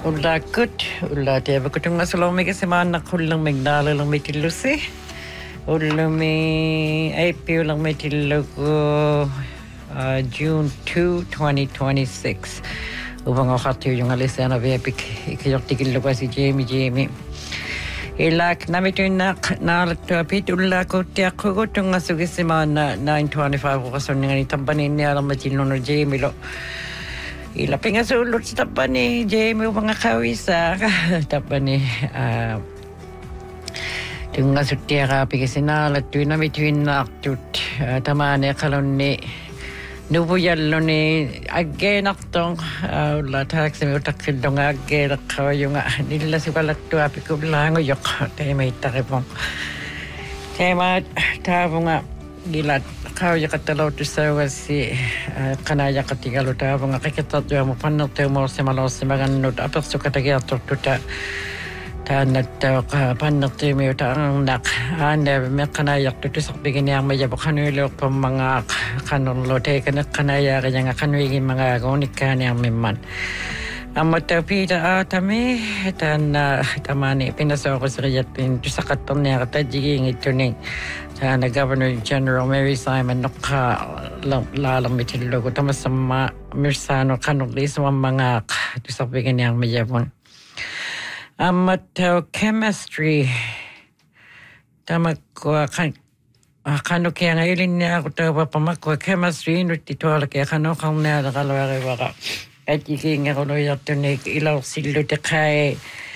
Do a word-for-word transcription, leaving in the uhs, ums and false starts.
Ulla good, ulla teva kutunga salome ke semana kullang megdala lang metillusi. Ullumi April lang metilluko June second, twenty twenty-six. Ubang akati yung alisa na vepik ikiyoktikil lupa si Jamie Jamie. Ilak namitun na nalat apit ulla ko tiak ko kutunga sugi semana nine twenty-five ko kaso nga ni tampanin niya lang matilno no Jamie lo. Ilaping nga sulot sa tapan ni Jamie mga kawisa tapan ni uh, tunga sutia ka pikisinalat tuina mitwin na aktut uh, tamane kalon ni nubuyalo ni agge naktong uh, ulat harak sa mi utakil dong agge nakaw yung nila si balat tu api ko bilang yok tayo may takipong tayo matapong nga gilat kau ya katalo tu sawa si kanaya katigalo ta nga kakita tu mo panno te mo se malo se maganno ta perso katagia to ta ta na ta panno te mi ta ang nak ande me kanaya tu sak bigin yang may jabo kanulo pa mga kanon lote kana kanaya kanya nga kanwi mga gonika yang memman amata pita atame tan tamani pinaso ko sa kayat pin tu sakaton niya kata jiging ito ning na Governor General Mary Simon naka lalang mitilo ko tama sa mirsano kanugli sa mga tusabigan niyang mayabon. Amato chemistry tama ko kan kano kaya ngayon niya ako tawa pamako chemistry no titual kaya kano kang niya nakalawari baka at iking ako no yato ni ilaw silo te kay